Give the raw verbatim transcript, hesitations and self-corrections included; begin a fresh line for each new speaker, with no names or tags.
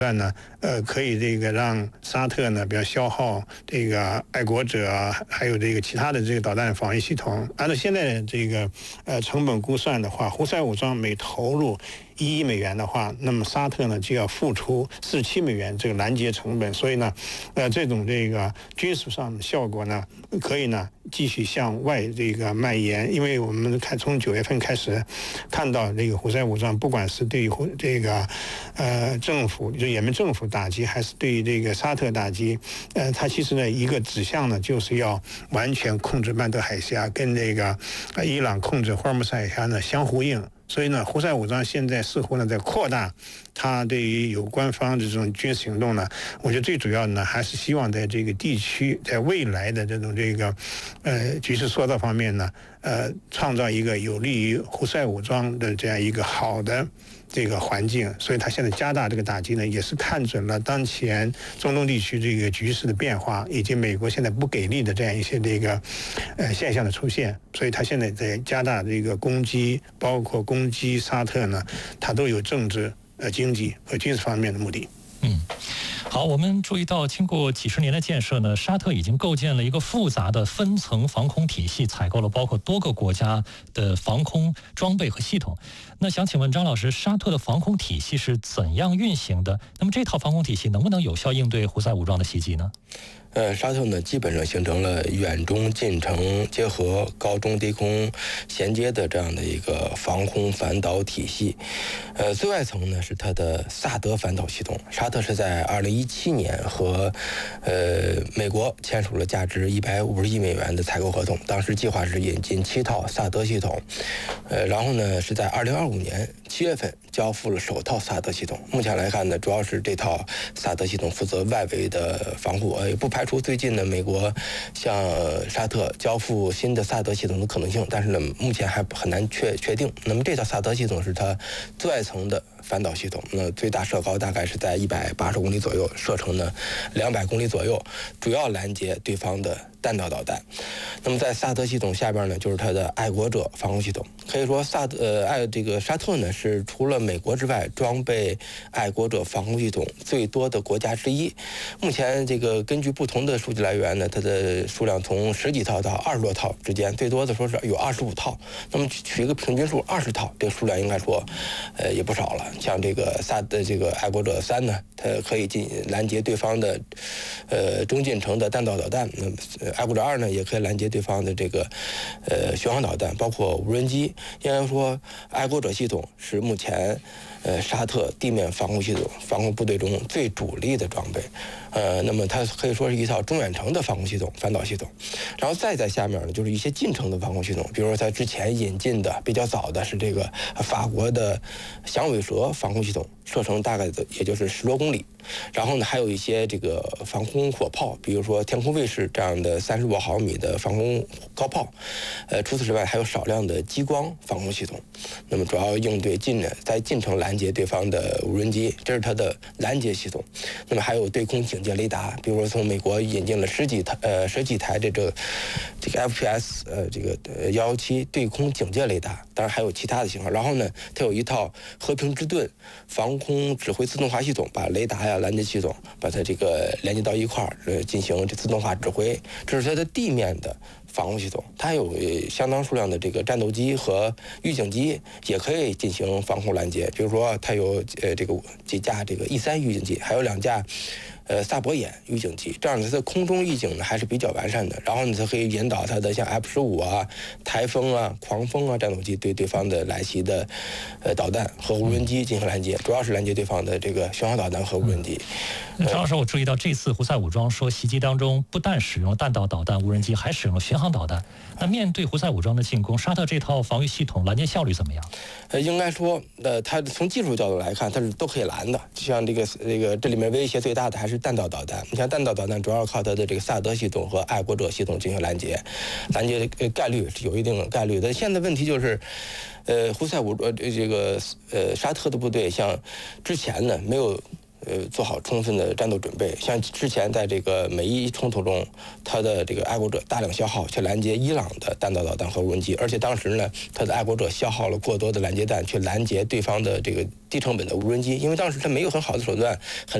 呢，呃，可以这个让沙特呢，比较消耗这个爱国者啊，还有这个其他的这个导弹防御系统。按照现在的这个呃成本估算的话，胡塞武装每投入一亿美元的话，那么沙特呢就要付出四十七美元这个拦截成本。所以呢，呃，这种这个军事上的效果呢，可以呢继续向外这个蔓延。因为我们看从九月份开始看到这个胡塞武装，不管是对于这个呃政府就也门政府打击，还是对于这个沙特打击，呃，它其实呢一个指向呢就是要完全控制曼德海峡，跟这个呃伊朗控制霍尔木兹海峡呢相呼应。所以呢，胡塞武装现在似乎呢在扩大它对于有关方这种军事行动呢，我觉得最主要的呢还是希望在这个地区在未来的这种这个呃局势塑造方面呢，呃创造一个有利于胡塞武装的这样一个好的这个环境。所以他现在加大这个打击呢，也是看准了当前中东地区这个局势的变化，以及美国现在不给力的这样一些这个呃现象的出现。所以他现在在加大这个攻击，包括攻击沙特呢，他都有政治、呃经济和军事方面的目的。
嗯。好，我们注意到，经过几十年的建设呢，沙特已经构建了一个复杂的分层防空体系，采购了包括多个国家的防空装备和系统。那想请问张老师，沙特的防空体系是怎样运行的？那么这套防空体系能不能有效应对胡塞武装的袭击呢？
呃，沙特呢基本上形成了远中近程结合、高中低空衔接的这样的一个防空反导体系。呃，最外层呢是它的萨德反导系统。沙特是在二零一七年和呃美国签署了价值一百五十亿美元的采购合同，当时计划是引进七套萨德系统。呃，然后呢是在二零二五年七月份交付了首套萨德系统。目前来看呢，主要是这套萨德系统负责外围的防护，呃，也不排除最近呢美国向沙特交付新的萨德系统的可能性，但是呢目前还很难确确定。那么这套萨德系统是它最外层的反导系统，那最大射高大概是在一百八十公里左右，射程呢两百公里左右，主要拦截对方的弹道导弹。那么在萨德系统下边呢，就是它的爱国者防空系统。可以说萨德呃爱这个沙特呢是除了美国之外装备爱国者防空系统最多的国家之一。目前这个根据不同的数据来源呢，它的数量从十几套到二十多套之间，最多的说是有二十五套。那么取一个平均数二十套，这个数量应该说呃也不少了。像这个萨的这个爱国者三呢，它可以进拦截对方的呃中近程的弹道导弹。那么爱国者二呢，也可以拦截对方的这个呃巡航导弹，包括无人机。应该说，爱国者系统是目前呃沙特地面防空系统防空部队中最主力的装备。呃，那么它可以说是一套中远程的防空系统、反导系统。然后再在下面呢，就是一些近程的防空系统，比如说它之前引进的比较早的是这个法国的响尾蛇防空系统，射程大概也就是十多公里。然后呢，还有一些这个防空火炮，比如说天空卫士这样的三十五毫米的防空高炮。呃，除此之外，还有少量的激光防空系统。那么主要应对近在近程拦截对方的无人机，这是它的拦截系统。那么还有对空警戒雷达，比如说从美国引进了十几台呃十几台这个这个 F P S 呃这个呃幺幺七对空警戒雷达，当然还有其他的型号。然后呢，它有一套和平之盾防空指挥自动化系统，把雷达呀、拦截系统把它这个连接到一块儿，呃进行这自动化指挥。这是它的地面的防空系统，它有相当数量的这个战斗机和预警机，也可以进行防空拦截。比如说，它有呃这个几架这个 E 三预警机，还有两架呃萨博眼预警机，这样它的空中预警呢还是比较完善的。然后呢，它可以引导它的像 F 十五啊、台风啊、狂风啊战斗机对对方的来袭的呃导弹和无人机进行拦截，主要是拦截对方的这个巡航导弹和无人机。
嗯、张老师，我注意到这次胡塞武装说袭击当中不但使用了弹道导弹、无人机，还使用了巡航导弹。那面对胡塞武装的进攻，沙特这套防御系统拦截效率怎么样？
呃，应该说，呃，它从技术角度来看，它是都可以拦的。就像这个这个这里面威胁最大的还是弹道导弹。你像弹道导弹主要靠它的这个萨德系统和爱国者系统进行拦截，拦截的概率是有一定的概率的。现在问题就是，呃，胡塞武呃这个呃沙特的部队像之前呢没有呃，做好充分的战斗准备。像之前在这个美伊冲突中，他的这个爱国者大量消耗去拦截伊朗的弹道导弹和无人机，而且当时呢，他的爱国者消耗了过多的拦截弹去拦截对方的这个低成本的无人机，因为当时他没有很好的手段，很